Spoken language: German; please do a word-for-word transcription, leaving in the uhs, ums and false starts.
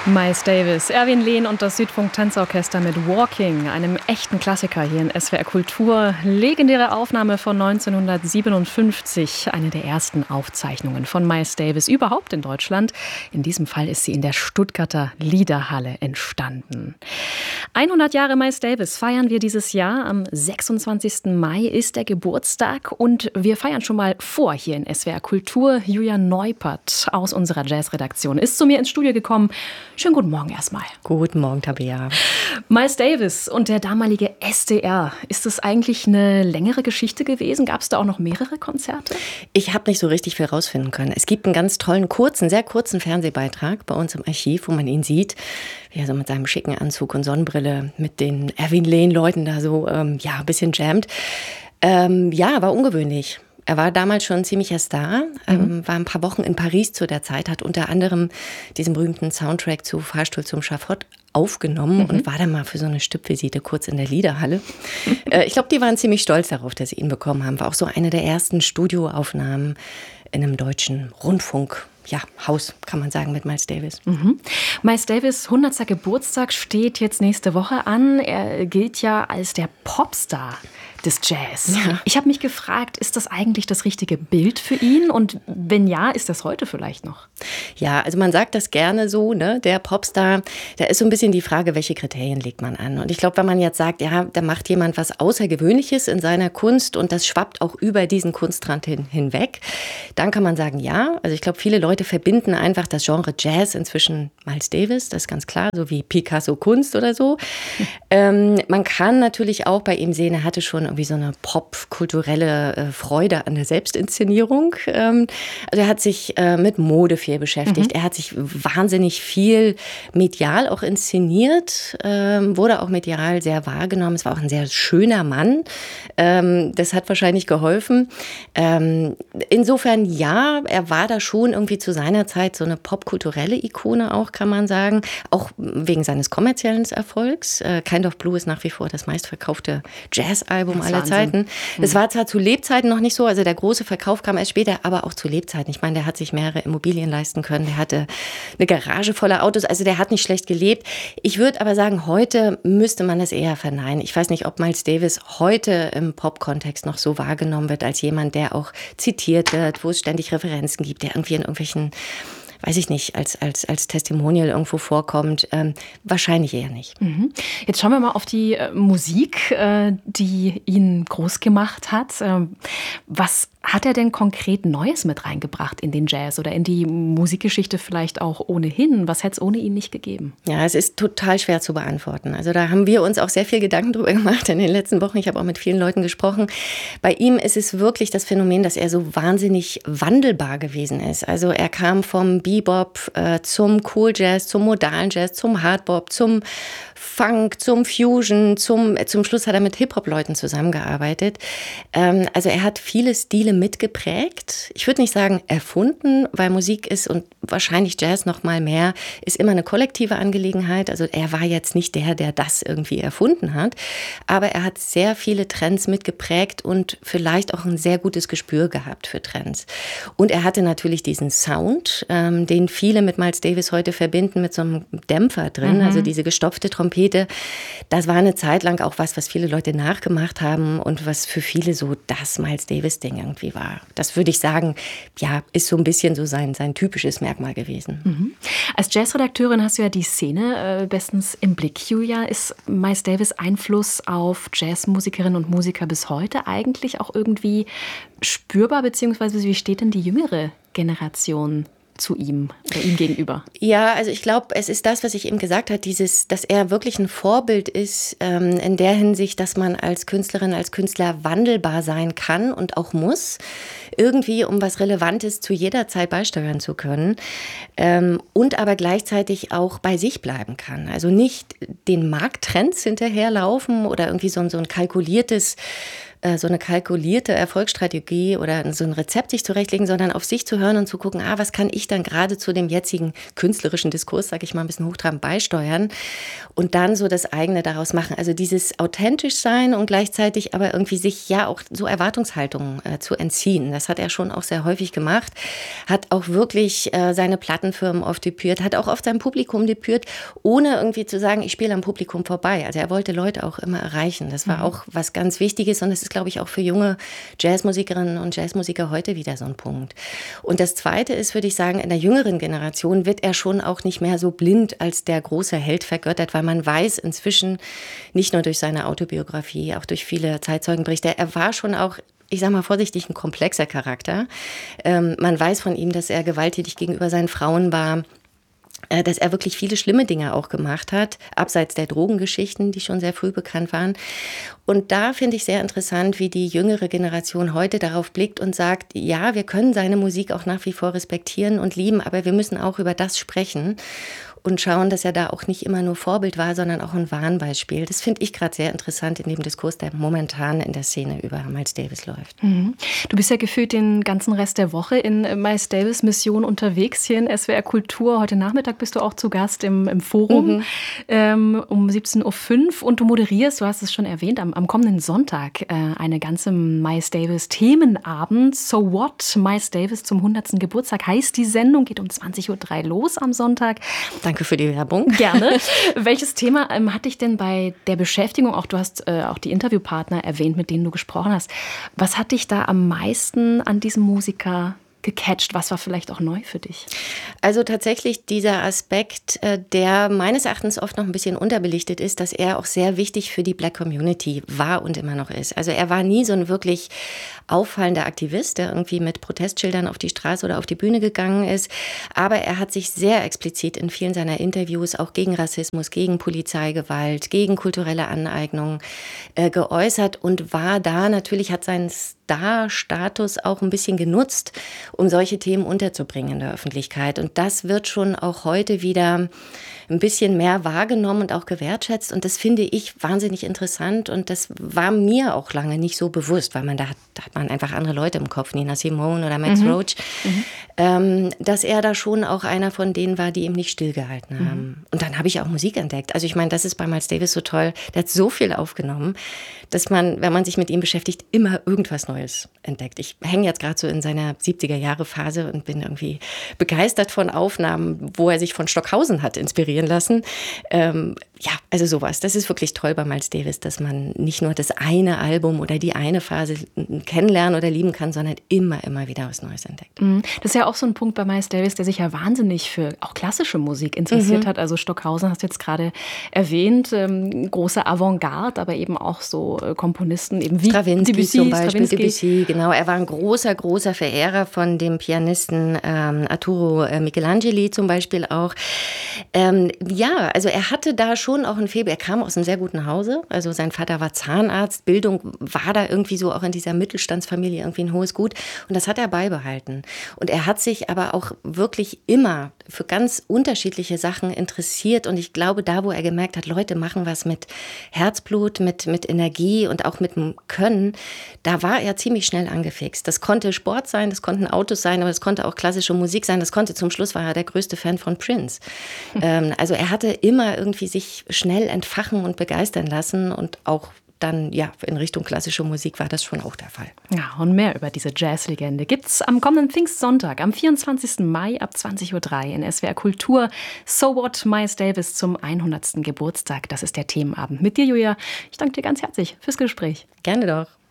Miles Davis, Erwin Lehn und das Südfunk Tanzorchester mit Walking, einem echten Klassiker hier in S W R Kultur. Legendäre Aufnahme von neunzehnhundertsiebenundfünfzig, eine der ersten Aufzeichnungen von Miles Davis überhaupt in Deutschland. In diesem Fall ist sie in der Stuttgarter Liederhalle entstanden. hundert Jahre Miles Davis feiern wir dieses Jahr. Am sechsundzwanzigsten Mai ist der Geburtstag und wir feiern schon mal vor hier in S W R Kultur. Julia Neupert aus unserer Jazzredaktion ist zu mir ins Studio gekommen. Schönen guten Morgen erstmal. Guten Morgen, Tabea. Miles Davis und der damalige S D R. Ist das eigentlich eine längere Geschichte gewesen? Gab es da auch noch mehrere Konzerte? Ich habe nicht so richtig viel rausfinden können. Es gibt einen ganz tollen, kurzen, sehr kurzen Fernsehbeitrag bei uns im Archiv, wo man ihn sieht, wie er so mit seinem schicken Anzug und Sonnenbrille mit den Erwin Lehn-Leuten da so ähm, ja, ein bisschen jammt. Ähm, ja, war ungewöhnlich. Er war damals schon ein ziemlicher Star, ähm, war ein paar Wochen in Paris zu der Zeit, hat unter anderem diesen berühmten Soundtrack zu Fahrstuhl zum Schafott aufgenommen mhm. und war dann mal für so eine Stippvisite kurz in der Liederhalle. äh, ich glaube, die waren ziemlich stolz darauf, dass sie ihn bekommen haben. War auch so eine der ersten Studioaufnahmen in einem deutschen Rundfunk. Ja, Haus, kann man sagen, mit Miles Davis. Mhm. Miles Davis' hundertster Geburtstag steht jetzt nächste Woche an. Er gilt ja als der Popstar des Jazz. Ja. Ich habe mich gefragt, ist das eigentlich das richtige Bild für ihn? Und wenn ja, ist das heute vielleicht noch? Ja, also man sagt das gerne so, ne? Der Popstar, da ist so ein bisschen die Frage, welche Kriterien legt man an? Und ich glaube, wenn man jetzt sagt, ja, da macht jemand was Außergewöhnliches in seiner Kunst und das schwappt auch über diesen Kunstrand hin, hinweg, dann kann man sagen, ja. Also ich glaube, viele Leute verbinden einfach das Genre Jazz inzwischen Miles Davis, das ist ganz klar, so wie Picasso Kunst oder so. ähm, man kann natürlich auch bei ihm sehen, er hatte schon irgendwie so eine popkulturelle äh, Freude an der Selbstinszenierung. Ähm, also er hat sich äh, mit Mode viel beschäftigt. Mhm. Er hat sich wahnsinnig viel medial auch inszeniert, ähm, wurde auch medial sehr wahrgenommen. Es war auch ein sehr schöner Mann. Ähm, das hat wahrscheinlich geholfen. Ähm, insofern ja, er war da schon irgendwie zu seiner Zeit so eine popkulturelle Ikone auch, kann man sagen. Auch wegen seines kommerziellen Erfolgs. Äh, Kind of Blue ist nach wie vor das meistverkaufte Jazzalbum aller Zeiten. Das war zwar zu Lebzeiten noch nicht so, also der große Verkauf kam erst später, aber auch zu Lebzeiten. Ich meine, der hat sich mehrere Immobilien leisten können, der hatte eine Garage voller Autos, also der hat nicht schlecht gelebt. Ich würde aber sagen, heute müsste man das eher verneinen. Ich weiß nicht, ob Miles Davis heute im Pop-Kontext noch so wahrgenommen wird als jemand, der auch zitiert wird, wo es ständig Referenzen gibt, der irgendwie in irgendwelchen, weiß ich nicht, als, als, als Testimonial irgendwo vorkommt. Ähm, wahrscheinlich eher nicht. Mhm. Jetzt schauen wir mal auf die äh, Musik, äh, die ihn groß gemacht hat. Ähm, was hat er denn konkret Neues mit reingebracht in den Jazz oder in die Musikgeschichte vielleicht auch ohnehin? Was hätte es ohne ihn nicht gegeben? Ja, es ist total schwer zu beantworten. Also da haben wir uns auch sehr viel Gedanken drüber gemacht in den letzten Wochen. Ich habe auch mit vielen Leuten gesprochen. Bei ihm ist es wirklich das Phänomen, dass er so wahnsinnig wandelbar gewesen ist. Also er kam vom Bebop äh, zum Cool Jazz, zum modalen Jazz, zum Hardbop, zum Funk, zum Fusion, zum, zum Schluss hat er mit Hip-Hop-Leuten zusammengearbeitet. Ähm, also er hat viele Stile mitgeprägt. Ich würde nicht sagen erfunden, weil Musik ist und wahrscheinlich Jazz noch mal mehr, ist immer eine kollektive Angelegenheit. Also er war jetzt nicht der, der das irgendwie erfunden hat, aber er hat sehr viele Trends mitgeprägt und vielleicht auch ein sehr gutes Gespür gehabt für Trends. Und er hatte natürlich diesen Sound, ähm, den viele mit Miles Davis heute verbinden, mit so einem Dämpfer drin, mhm. also diese gestopfte Trompete. Das war eine Zeit lang auch was, was viele Leute nachgemacht haben und was für viele so das Miles Davis-Ding irgendwie war. Das würde ich sagen, ja, ist so ein bisschen so sein, sein typisches Merkmal gewesen. Mhm. Als Jazzredakteurin hast du ja die Szene äh, bestens im Blick, Julia. Ist Miles Davis Einfluss auf Jazzmusikerinnen und Musiker bis heute eigentlich auch irgendwie spürbar, beziehungsweise wie steht denn die jüngere Generation zu ihm oder ihm gegenüber? Ja, also ich glaube, es ist das, was ich eben gesagt habe, dieses, dass er wirklich ein Vorbild ist ähm, in der Hinsicht, dass man als Künstlerin, als Künstler wandelbar sein kann und auch muss, irgendwie, um was Relevantes zu jeder Zeit beisteuern zu können ähm, und aber gleichzeitig auch bei sich bleiben kann. Also nicht den Markttrends hinterherlaufen oder irgendwie so ein, so ein kalkuliertes äh, so eine kalkulierte Erfolgsstrategie oder so ein Rezept sich zurechtlegen, sondern auf sich zu hören und zu gucken, ah, was kann ich dann gerade zu dem jetzigen künstlerischen Diskurs, sage ich mal, ein bisschen hochtrabend beisteuern und dann so das eigene daraus machen. Also dieses authentisch sein und gleichzeitig aber irgendwie sich ja auch so Erwartungshaltungen äh, zu entziehen. Das hat er schon auch sehr häufig gemacht, hat auch wirklich äh, seine Plattenfirmen oft debütiert, hat auch oft sein Publikum debütiert, ohne irgendwie zu sagen, ich spiele am Publikum vorbei. Also er wollte Leute auch immer erreichen. Das war mhm. auch was ganz Wichtiges und das ist, glaube ich, auch für junge Jazzmusikerinnen und Jazzmusiker heute wieder so ein Punkt. Und das Zweite ist, würde ich sagen, in der jüngeren Generation wird er schon auch nicht mehr so blind als der große Held vergöttert, weil man weiß inzwischen, nicht nur durch seine Autobiografie, auch durch viele Zeitzeugenberichte, er war schon auch, ich sage mal vorsichtig, ein komplexer Charakter. Ähm, man weiß von ihm, dass er gewalttätig gegenüber seinen Frauen war, äh, dass er wirklich viele schlimme Dinge auch gemacht hat, abseits der Drogengeschichten, die schon sehr früh bekannt waren. Und da finde ich sehr interessant, wie die jüngere Generation heute darauf blickt und sagt, ja, wir können seine Musik auch nach wie vor respektieren und lieben, aber wir müssen auch über das sprechen und schauen, dass er da auch nicht immer nur Vorbild war, sondern auch ein Warnbeispiel. Das finde ich gerade sehr interessant in dem Diskurs, der momentan in der Szene über Miles Davis läuft. Mhm. Du bist ja gefühlt den ganzen Rest der Woche in Miles Davis Mission unterwegs hier in S W R Kultur. Heute Nachmittag bist du auch zu Gast im, im Forum mhm. ähm, um siebzehn Uhr fünf und du moderierst, du hast es schon erwähnt, am, am kommenden Sonntag äh, eine ganze Miles Davis Themenabend. So What? Miles Davis zum hundertsten Geburtstag heißt die Sendung, geht um zwanzig Uhr drei los am Sonntag. Danke für die Werbung. Gerne. Welches Thema ähm, hat dich denn bei der Beschäftigung, auch du hast äh, auch die Interviewpartner erwähnt, mit denen du gesprochen hast, was hat dich da am meisten an diesem Musiker gecatcht? Was war vielleicht auch neu für dich? Also tatsächlich dieser Aspekt, der meines Erachtens oft noch ein bisschen unterbelichtet ist, dass er auch sehr wichtig für die Black Community war und immer noch ist. Also er war nie so ein wirklich auffallender Aktivist, der irgendwie mit Protestschildern auf die Straße oder auf die Bühne gegangen ist. Aber er hat sich sehr explizit in vielen seiner Interviews auch gegen Rassismus, gegen Polizeigewalt, gegen kulturelle Aneignung äh, geäußert und war da natürlich, hat seinen Star-Status auch ein bisschen genutzt, um solche Themen unterzubringen in der Öffentlichkeit. Und das wird schon auch heute wieder ein bisschen mehr wahrgenommen und auch gewertschätzt. Und das finde ich wahnsinnig interessant. Und das war mir auch lange nicht so bewusst, weil man da hat, da hat man einfach andere Leute im Kopf, Nina Simone oder Max mhm. Roach, mhm. Ähm, dass er da schon auch einer von denen war, die ihm nicht stillgehalten haben. Mhm. Und dann habe ich auch Musik entdeckt. Also ich meine, das ist bei Miles Davis so toll. Der hat so viel aufgenommen, dass man, wenn man sich mit ihm beschäftigt, immer irgendwas Neues entdeckt. Ich hänge jetzt gerade so in seiner siebziger-Jahre-Phase und bin irgendwie begeistert von Aufnahmen, wo er sich von Stockhausen hat inspirieren lassen. Ähm, ja, also sowas. Das ist wirklich toll bei Miles Davis, dass man nicht nur das eine Album oder die eine Phase kennenlernen oder lieben kann, sondern immer, immer wieder was Neues entdeckt. Das ist ja auch so ein Punkt bei Miles Davis, der sich ja wahnsinnig für auch klassische Musik interessiert mhm. hat. Also Stockhausen hast du jetzt gerade erwähnt, ähm, große Avantgarde, aber eben auch so äh, Komponisten eben wie Stravinsky Debussy, zum Beispiel. Stravinsky. Debussy, genau. Er war ein großer, großer Verehrer von dem Pianisten ähm, Arturo äh, Michelangeli zum Beispiel auch. Ähm, ja, also er hatte da schon auch ein Faible. Er kam aus einem sehr guten Hause. Also sein Vater war Zahnarzt. Bildung war da irgendwie so auch in dieser Mittelstandsfamilie irgendwie ein hohes Gut. Und das hat er beibehalten. Und er hat sich aber auch wirklich immer für ganz unterschiedliche Sachen interessiert. Und ich glaube, da, wo er gemerkt hat, Leute machen was mit Herzblut, mit, mit Energie und auch mit dem Können, da war er ziemlich schnell angefixt. Das konnte Sport sein, das konnten Autos sein, aber das konnte auch klassische Musik sein. Das konnte, zum Schluss war er der größte Fan von Prince. Mhm. Ähm, also er hatte immer irgendwie sich schnell entfachen und begeistern lassen und auch dann, ja, in Richtung klassische Musik war das schon auch der Fall. Ja, und mehr über diese Jazzlegende gibt's am kommenden Pfingstsonntag, am vierundzwanzigsten Mai ab zwanzig Uhr drei in S W R Kultur. So What? Miles Davis zum hundertsten Geburtstag. Das ist der Themenabend mit dir, Julia. Ich danke dir ganz herzlich fürs Gespräch. Gerne doch.